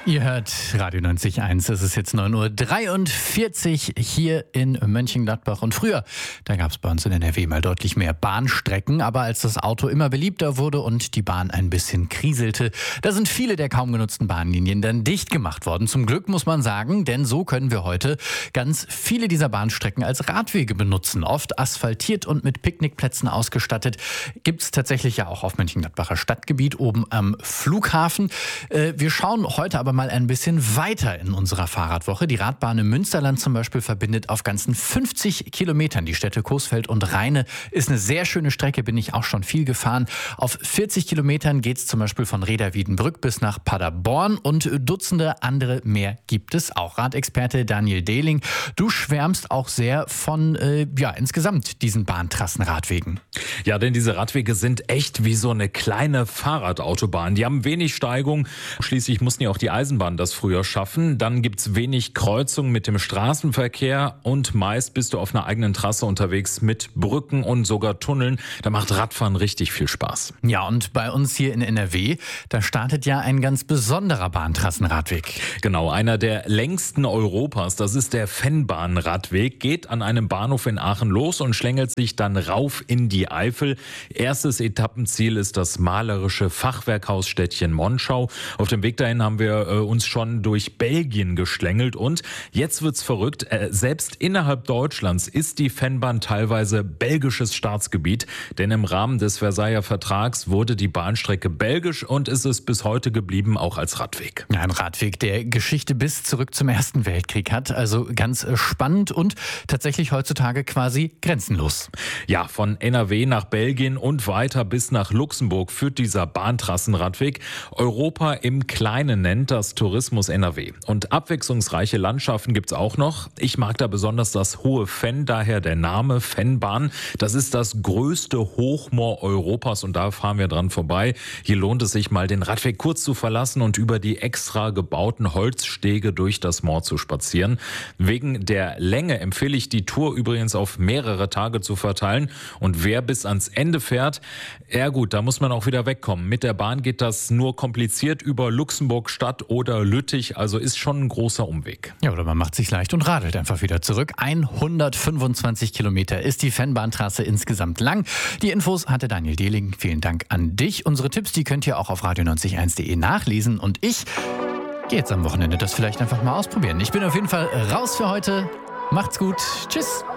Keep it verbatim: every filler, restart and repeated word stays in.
Ihr hört Radio neunzig Komma eins, es ist jetzt neun Uhr dreiundvierzig hier in Mönchengladbach. Und früher, da gab es bei uns in N R W mal deutlich mehr Bahnstrecken. Aber als das Auto immer beliebter wurde und die Bahn ein bisschen kriselte, da sind viele der kaum genutzten Bahnlinien dann dicht gemacht worden. Zum Glück muss man sagen, denn so können wir heute ganz viele dieser Bahnstrecken als Radwege benutzen. Oft asphaltiert und mit Picknickplätzen ausgestattet. Gibt es tatsächlich ja auch auf Mönchengladbacher Stadtgebiet oben am Flughafen. Äh, wir schauen heute aber mal ein bisschen weiter in unserer Fahrradwoche. Die Radbahn im Münsterland zum Beispiel verbindet auf ganzen fünfzig Kilometern die Städte Coesfeld und Rheine. Ist eine sehr schöne Strecke, bin ich auch schon viel gefahren. Auf vierzig Kilometern geht es zum Beispiel von Reda-Wiedenbrück bis nach Paderborn und Dutzende andere mehr gibt es auch. Radexperte Daniel Dehling, du schwärmst auch sehr von äh, ja, insgesamt diesen Bahntrassenradwegen. Ja, denn diese Radwege sind echt wie so eine kleine Fahrradautobahn. Die haben wenig Steigung. Schließlich mussten ja auch die Eisenbahn das früher schaffen. Dann gibt's wenig Kreuzungen mit dem Straßenverkehr und meist bist du auf einer eigenen Trasse unterwegs mit Brücken und sogar Tunneln. Da macht Radfahren richtig viel Spaß. Ja, und bei uns hier in N R W, da startet ja ein ganz besonderer Bahntrassenradweg. Genau, einer der längsten Europas. Das ist der Vennbahnradweg. Geht an einem Bahnhof in Aachen los und schlängelt sich dann rauf in die Eifel. Erstes Etappenziel ist das malerische Fachwerkhausstädtchen Monschau. Auf dem Weg dahin haben wir äh, uns schon durch Belgien geschlängelt und jetzt wird's verrückt. Äh, selbst innerhalb Deutschlands ist die Vennbahn teilweise belgisches Staatsgebiet, denn im Rahmen des Versailler Vertrags wurde die Bahnstrecke belgisch und ist es bis heute geblieben, auch als Radweg. Ja, ein Radweg, der Geschichte bis zurück zum Ersten Weltkrieg hat, also ganz spannend und tatsächlich heutzutage quasi grenzenlos. Ja, von N R W nach Belgien und weiter bis nach Luxemburg führt dieser Bahntrassenradweg. Europa im Kleinen nennt das Tourismus N R W. Und abwechslungsreiche Landschaften gibt's auch noch. Ich mag da besonders das Hohe Venn, daher der Name Vennbahn. Das ist das größte Hochmoor Europas und da fahren wir dran vorbei. Hier lohnt es sich mal, den Radweg kurz zu verlassen und über die extra gebauten Holzstege durch das Moor zu spazieren. Wegen der Länge empfehle ich die Tour übrigens auf mehrere Tage zu verteilen. Und wer bis ans Ende fährt, ja gut, da muss man auch wieder wegkommen. Mit der Bahn geht das nur kompliziert über Luxemburg Stadt oder Lüttich, also ist schon ein großer Umweg. Ja, oder man macht sich leicht und radelt einfach wieder zurück. hundertfünfundzwanzig Kilometer ist die Vennbahntrasse insgesamt lang. Die Infos hatte Daniel Dehling. Vielen Dank an dich. Unsere Tipps, die könnt ihr auch auf radio neunzig eins punkt de nachlesen. Und ich gehe jetzt am Wochenende das vielleicht einfach mal ausprobieren. Ich bin auf jeden Fall raus für heute. Macht's gut. Tschüss.